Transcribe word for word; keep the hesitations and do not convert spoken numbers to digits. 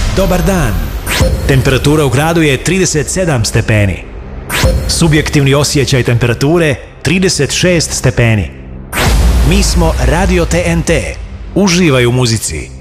Dobar dan. Temperatura u gradu je trideset sedam stepeni. Subjektivni osjećaj temperature trideset šest stepeni. Mi smo Radio T N T. Uživaj u muzici.